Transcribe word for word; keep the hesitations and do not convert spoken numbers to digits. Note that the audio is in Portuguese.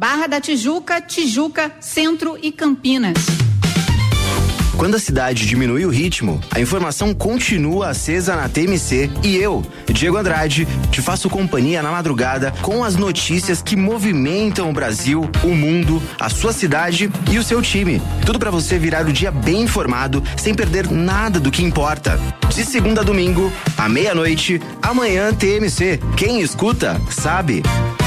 Barra da Tijuca, Tijuca, Centro e Campinas. Quando a cidade diminui o ritmo, a informação continua acesa na T M C e eu, Diego Andrade, te faço companhia na madrugada com as notícias que movimentam o Brasil, o mundo, a sua cidade e o seu time. Tudo para você virar o dia bem informado, sem perder nada do que importa. De segunda a domingo, à meia-noite, amanhã T M C. Quem escuta, sabe.